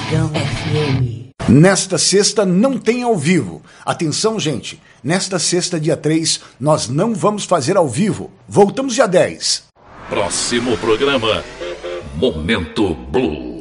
Dragão FM. Nesta sexta não tem ao vivo. Atenção, gente. Nesta sexta, dia 3, nós não vamos fazer ao vivo. Voltamos dia 10. Próximo programa, Momento Blue.